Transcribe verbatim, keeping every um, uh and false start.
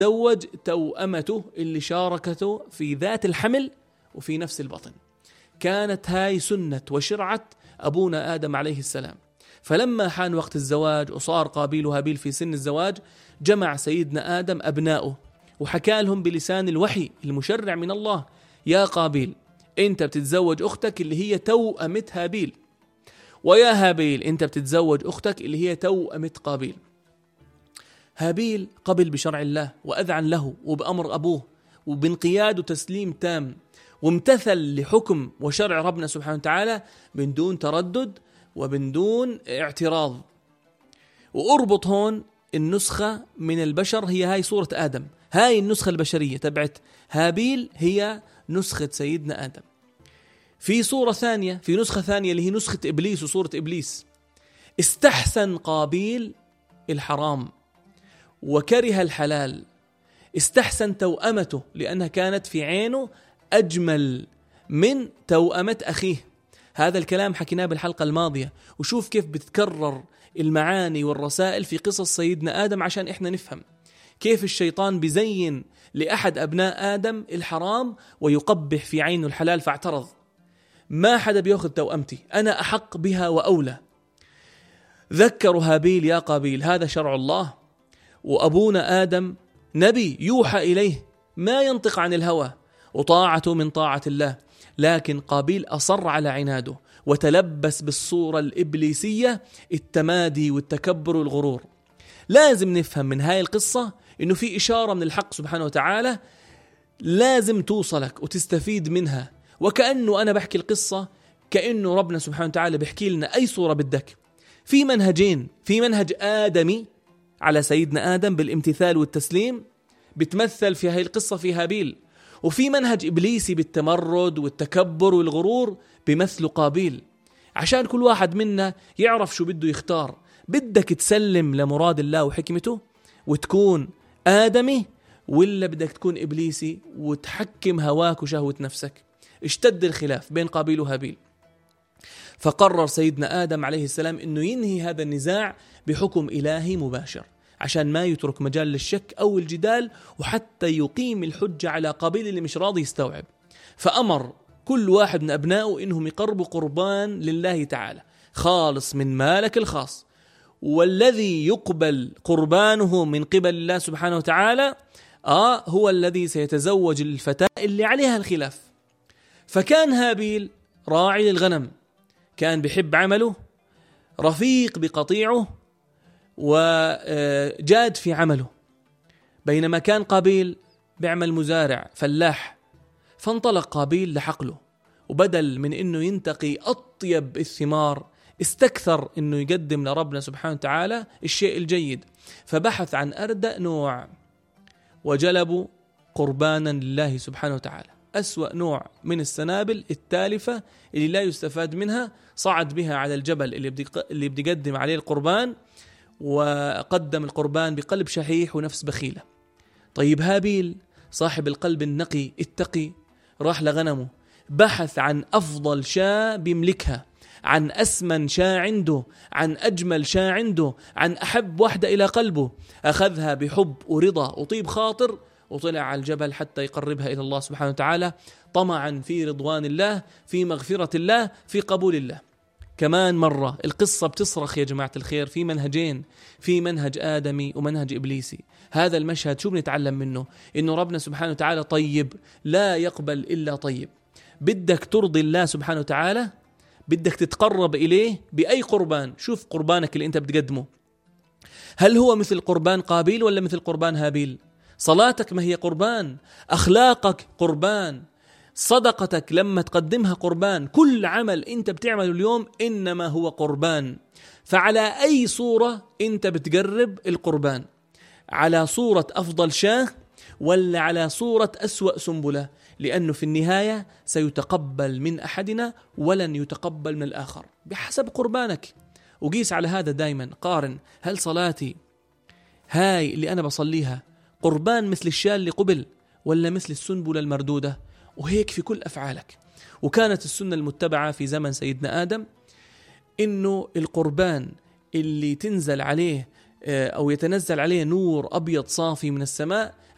تزوج توأمته اللي شاركته في ذات الحمل وفي نفس البطن. كانت هاي سنة وشرعة أبونا آدم عليه السلام. فلما حان وقت الزواج وصار قابيل وهابيل في سن الزواج، جمع سيدنا آدم أبنائه وحكى لهم بلسان الوحي المشرع من الله: يا قابيل أنت بتتزوج أختك اللي هي توأمة هابيل، ويا هابيل أنت بتتزوج أختك اللي هي توأمة قابيل. هابيل قبل بشرع الله وأذعن له وبأمر أبوه وبانقياد وتسليم تام، وامتثل لحكم وشرع ربنا سبحانه وتعالى من دون تردد ومن دون اعتراض. وأربط هون النسخة من البشر، هي هاي صورة آدم، هاي النسخة البشرية تبعت هابيل هي نسخة سيدنا آدم. في صورة ثانية، في نسخة ثانية اللي هي نسخة إبليس وصورة إبليس، استحسن قابيل الحرام وكره الحلال، استحسن توأمته لأنها كانت في عينه أجمل من توأمة أخيه. هذا الكلام حكيناه بالحلقة الماضية، وشوف كيف بتكرر المعاني والرسائل في قصص سيدنا آدم عشان إحنا نفهم كيف الشيطان بزين لأحد أبناء آدم الحرام ويقبح في عينه الحلال، فاعترض: ما حدا بيأخذ توأمتي، أنا أحق بها وأولى. ذكروا هابيل: يا قابيل هذا شرع الله، وأبونا آدم نبي يوحى إليه ما ينطق عن الهوى، وطاعته من طاعة الله. لكن قابيل أصر على عناده وتلبس بالصورة الإبليسية، التمادي والتكبر والغرور. لازم نفهم من هاي القصة إنه في إشارة من الحق سبحانه وتعالى لازم توصلك وتستفيد منها. وكأنه أنا بحكي القصة كأنه ربنا سبحانه وتعالى بحكي لنا أي صورة بدك. في منهجين، في منهج آدمي على سيدنا آدم بالامتثال والتسليم بتمثل في هاي القصة في هابيل، وفي منهج إبليسي بالتمرد والتكبر والغرور بمثل قابيل. عشان كل واحد منا يعرف شو بده يختار. بدك تسلم لمراد الله وحكمته وتكون آدمي، ولا بدك تكون إبليسي وتحكم هواك وشهوة نفسك؟ اشتد الخلاف بين قابيل وهابيل، فقرر سيدنا آدم عليه السلام أنه ينهي هذا النزاع بحكم إلهي مباشر عشان ما يترك مجال للشك أو الجدال، وحتى يقيم الحجة على قابيل اللي مش راضي يستوعب. فأمر كل واحد من أبنائه إنهم يقربوا قربان لله تعالى خالص من مالك الخاص، والذي يقبل قربانه من قبل الله سبحانه وتعالى آه هو الذي سيتزوج الفتاة اللي عليها الخلاف. فكان هابيل راعي للغنم، كان بحب عمله، رفيق بقطيعه، وجاد في عمله، بينما كان قابيل بيعمل مزارع فلاح. فانطلق قابيل لحقله، وبدل من انه ينتقي اطيب الثمار استكثر انه يقدم لربنا سبحانه وتعالى الشيء الجيد، فبحث عن أردأ نوع وجلبوا قربانا لله سبحانه وتعالى. أسوأ نوع من السنابل التالفة اللي لا يستفاد منها، صعد بها على الجبل اللي بدي اللي بدي يقدم عليه القربان، وقدم القربان بقلب شحيح ونفس بخيلة. طيب هابيل صاحب القلب النقي التقي راح لغنمه، بحث عن أفضل شاة بيملكها، عن أسمن شاة عنده، عن أجمل شاة عنده، عن أحب واحدة إلى قلبه، أخذها بحب ورضا وطيب خاطر، وطلع على الجبل حتى يقربها إلى الله سبحانه وتعالى، طمعا في رضوان الله، في مغفرة الله، في قبول الله. كمان مرة القصة بتصرخ يا جماعة الخير في منهجين، في منهج آدمي ومنهج إبليسي. هذا المشهد شو بنتعلم منه؟ إنه ربنا سبحانه وتعالى طيب لا يقبل إلا طيب. بدك ترضي الله سبحانه وتعالى، بدك تتقرب إليه بأي قربان. شوف قربانك اللي أنت بتقدمه، هل هو مثل قربان قابيل ولا مثل قربان هابيل؟ صلاتك ما هي قربان، أخلاقك قربان، صدقتك لما تقدمها قربان، كل عمل أنت بتعمله اليوم إنما هو قربان. فعلى أي صورة أنت بتقرب القربان؟ على صورة أفضل شاه ولا على صورة أسوأ سنبلة؟ لأنه في النهاية سيتقبل من أحدنا ولن يتقبل من الآخر بحسب قربانك. وقيس على هذا دايما، قارن هل صلاتي هاي اللي أنا بصليها قربان مثل الشاة اللي قبل ولا مثل السنبلة المردودة؟ وهيك في كل أفعالك. وكانت السنة المتبعة في زمن سيدنا آدم إنه القربان اللي تنزل عليه أو يتنزل عليه نور أبيض صافي من السماء